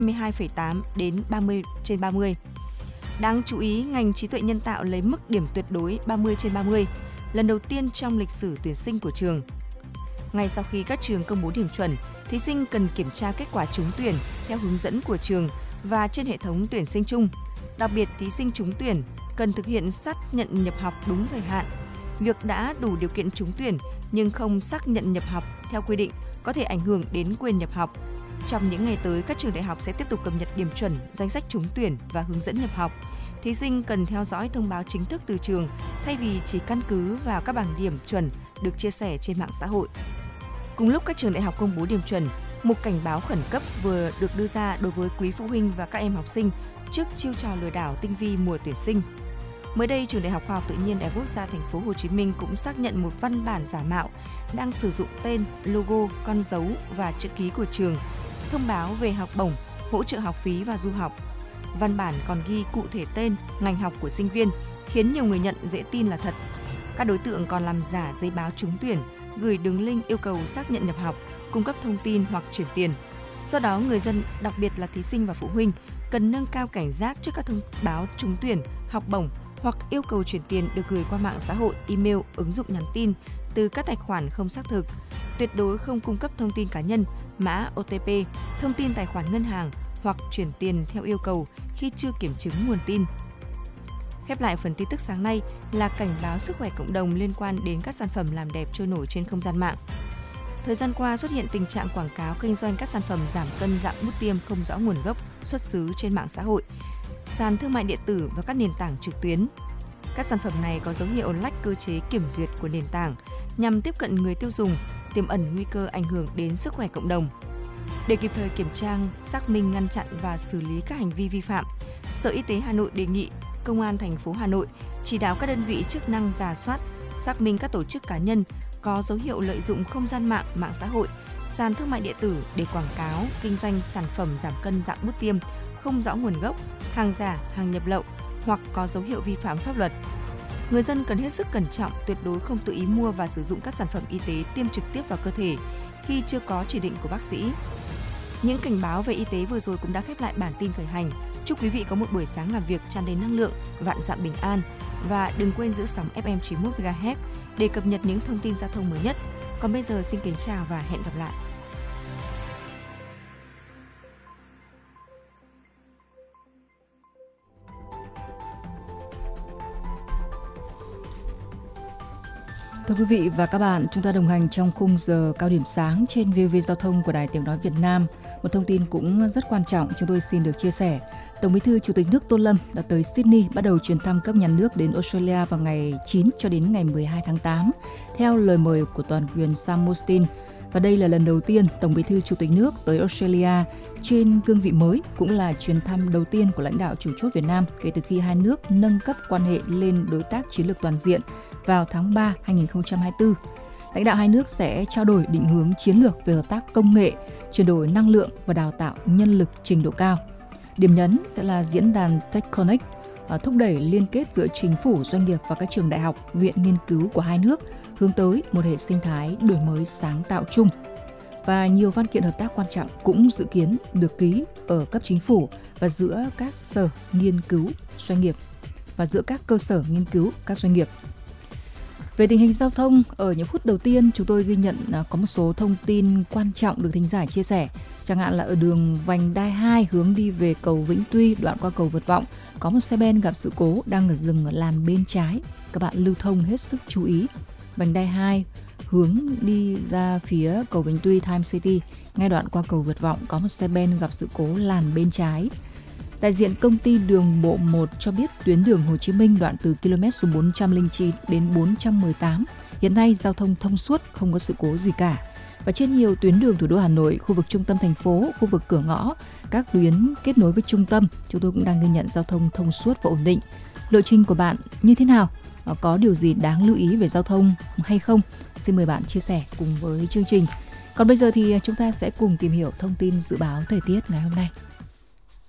22,8 đến 30/30. Đáng chú ý, ngành trí tuệ nhân tạo lấy mức điểm tuyệt đối 30/30, lần đầu tiên trong lịch sử tuyển sinh của trường. Ngay sau khi các trường công bố điểm chuẩn, thí sinh cần kiểm tra kết quả trúng tuyển theo hướng dẫn của trường và trên hệ thống tuyển sinh chung. Đặc biệt, thí sinh trúng tuyển cần thực hiện xác nhận nhập học đúng thời hạn. Việc đã đủ điều kiện trúng tuyển nhưng không xác nhận nhập học theo quy định có thể ảnh hưởng đến quyền nhập học. Trong những ngày tới, các trường đại học sẽ tiếp tục cập nhật điểm chuẩn, danh sách trúng tuyển và hướng dẫn nhập học. Thí sinh cần theo dõi thông báo chính thức từ trường thay vì chỉ căn cứ vào các bảng điểm chuẩn được chia sẻ trên mạng xã hội. Cùng lúc các trường đại học công bố điểm chuẩn, một cảnh báo khẩn cấp vừa được đưa ra đối với quý phụ huynh và các em học sinh trước chiêu trò lừa đảo tinh vi mùa tuyển sinh. Mới đây, Trường Đại học Khoa học Tự nhiên Đại học Quốc gia Thành phố Hồ Chí Minh cũng xác nhận một văn bản giả mạo đang sử dụng tên, logo, con dấu và chữ ký của trường, thông báo về học bổng, hỗ trợ học phí và du học. Văn bản còn ghi cụ thể tên, ngành học của sinh viên, khiến nhiều người nhận dễ tin là thật. Các đối tượng còn làm giả giấy báo trúng tuyển, gửi đường link yêu cầu xác nhận nhập học, cung cấp thông tin hoặc chuyển tiền. Do đó, người dân, đặc biệt là thí sinh và phụ huynh, cần nâng cao cảnh giác trước các thông báo trúng tuyển, học bổng hoặc yêu cầu chuyển tiền được gửi qua mạng xã hội, email, ứng dụng nhắn tin từ các tài khoản không xác thực. Tuyệt đối không cung cấp thông tin cá nhân, mã OTP, thông tin tài khoản ngân hàng hoặc chuyển tiền theo yêu cầu khi chưa kiểm chứng nguồn tin. Khép lại phần tin tức sáng nay là cảnh báo sức khỏe cộng đồng liên quan đến các sản phẩm làm đẹp trôi nổi trên không gian mạng. Thời gian qua xuất hiện tình trạng quảng cáo kinh doanh các sản phẩm giảm cân dạng bút tiêm không rõ nguồn gốc, xuất xứ trên mạng xã hội, sàn thương mại điện tử và các nền tảng trực tuyến. Các sản phẩm này có dấu hiệu lách cơ chế kiểm duyệt của nền tảng nhằm tiếp cận người tiêu dùng, tiềm ẩn nguy cơ ảnh hưởng đến sức khỏe cộng đồng. Để kịp thời kiểm tra, xác minh, ngăn chặn và xử lý các hành vi vi phạm, Sở Y tế Hà Nội đề nghị Công an thành phố Hà Nội chỉ đạo các đơn vị chức năng rà soát, xác minh các tổ chức cá nhân có dấu hiệu lợi dụng không gian mạng, mạng xã hội, sàn thương mại điện tử để quảng cáo, kinh doanh sản phẩm giảm cân dạng bút tiêm không rõ nguồn gốc, hàng giả, hàng nhập lậu hoặc có dấu hiệu vi phạm pháp luật. Người dân cần hết sức cẩn trọng, tuyệt đối không tự ý mua và sử dụng các sản phẩm y tế tiêm trực tiếp vào cơ thể khi chưa có chỉ định của bác sĩ. Những cảnh báo về y tế vừa rồi cũng đã khép lại bản tin khởi hành. Chúc quý vị có một buổi sáng làm việc tràn đầy năng lượng, vạn dặm bình an và đừng quên giữ sóng FM 91 MHz để cập nhật những thông tin giao thông mới nhất. Còn bây giờ xin kính chào và hẹn gặp lại. Thưa quý vị và các bạn, chúng ta đồng hành trong khung giờ cao điểm sáng trên VOV Giao thông của Đài Tiếng nói Việt Nam. Một thông tin cũng rất quan trọng chúng tôi xin được chia sẻ. Tổng Bí thư Chủ tịch nước Tô Lâm đã tới Sydney bắt đầu chuyến thăm cấp nhà nước đến Australia vào ngày 9 cho đến ngày 12 tháng 8, theo lời mời của toàn quyền Sam Mostyn. Và đây là lần đầu tiên Tổng Bí thư Chủ tịch nước tới Australia trên cương vị mới, cũng là chuyến thăm đầu tiên của lãnh đạo chủ chốt Việt Nam kể từ khi hai nước nâng cấp quan hệ lên đối tác chiến lược toàn diện vào tháng 3 2024. Lãnh đạo hai nước sẽ trao đổi định hướng chiến lược về hợp tác công nghệ, chuyển đổi năng lượng và đào tạo nhân lực trình độ cao. Điểm nhấn sẽ là diễn đàn TechConnect, thúc đẩy liên kết giữa chính phủ, doanh nghiệp và các trường đại học, viện nghiên cứu của hai nước, hướng tới một hệ sinh thái đổi mới sáng tạo chung. Và nhiều văn kiện hợp tác quan trọng cũng dự kiến được ký ở cấp chính phủ và giữa các sở nghiên cứu doanh nghiệp và giữa các cơ sở nghiên cứu các doanh nghiệp. Về tình hình giao thông, ở những phút đầu tiên chúng tôi ghi nhận có một số thông tin quan trọng được thính giả chia sẻ. Chẳng hạn là ở đường vành đai 2 hướng đi về cầu Vĩnh Tuy, đoạn qua cầu Vượt Vọng, có một xe ben gặp sự cố đang ở dừng ở làn bên trái. Các bạn lưu thông hết sức chú ý. Vành đai 2 hướng đi ra phía cầu Vĩnh Tuy Time City, ngay đoạn qua cầu Vượt Vọng có một xe ben gặp sự cố làn bên trái. Đại diện công ty đường bộ 1 cho biết tuyến đường Hồ Chí Minh đoạn từ km số 409 đến 418 hiện nay giao thông thông suốt, không có sự cố gì cả. Và trên nhiều tuyến đường thủ đô Hà Nội, khu vực trung tâm thành phố, khu vực cửa ngõ, các tuyến kết nối với trung tâm, chúng tôi cũng đang ghi nhận giao thông thông suốt và ổn định. Lộ trình của bạn như thế nào? Có điều gì đáng lưu ý về giao thông hay không? Xin mời bạn chia sẻ cùng với chương trình. Còn bây giờ thì chúng ta sẽ cùng tìm hiểu thông tin dự báo thời tiết ngày hôm nay.